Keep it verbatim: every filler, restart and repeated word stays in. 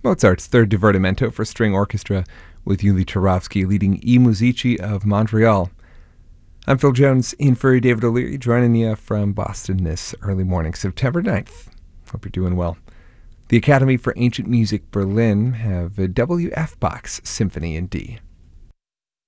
Mozart's Third Divertimento for String Orchestra with Yuli Turovsky leading I Musici of Montreal. I'm Phil Jones in for David O'Leary, joining you from Boston this early morning, September ninth. Hope you're doing well. The Academy for Ancient Music Berlin have a W F Bach's Symphony in D.